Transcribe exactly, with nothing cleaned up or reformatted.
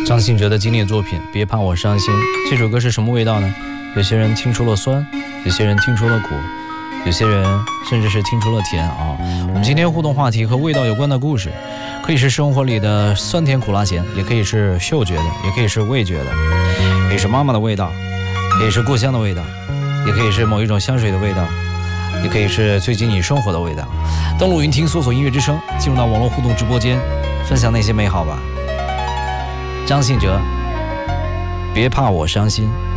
张信哲的经典作品《别怕我伤心》，这首歌是什么味道呢？有些人听出了酸，有些人听出了苦，有些人甚至是听出了甜啊！我们今天互动话题和味道有关的故事，可以是生活里的酸甜苦辣咸，也可以是嗅觉的，也可以是味觉的，可以是妈妈的味道，可以是故乡的味道，也可以是某一种香水的味道，也可以是最近你生活的味道。登录云听，搜索音乐之声，进入到网络互动直播间，分享那些美好吧。张信哲，别怕我伤心。